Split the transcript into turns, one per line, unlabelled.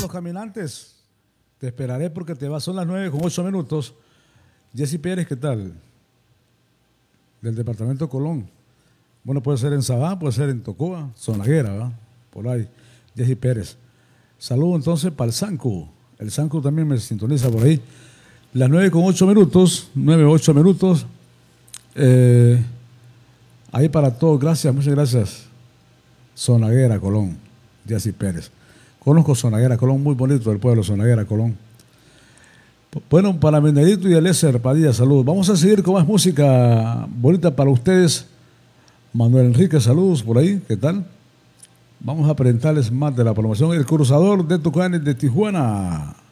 los caminantes. Te esperaré porque te vas. Son las 9:08. Jessy Pérez, ¿qué tal? Del departamento de Colón. Bueno, puede ser en Sabá, puede ser en Tocoa, Zonaguera, ¿verdad? Por ahí. Jessy Pérez. Saludo entonces para el Sancu. El Sancu también me sintoniza por ahí. Las 9:08. 9:08. Ahí para todos, gracias, muchas gracias. Zonaguera, Colón, Jessy Pérez. Conozco Zonaguera, Colón, muy bonito el pueblo, Zonaguera, Colón. Bueno, para Menerito y Eliezer Padilla, saludos. Vamos a seguir con más música bonita para ustedes. Manuel Enrique, saludos por ahí, ¿qué tal? Vamos a presentarles más de la promoción El Cruzador de Tucanes de Tijuana.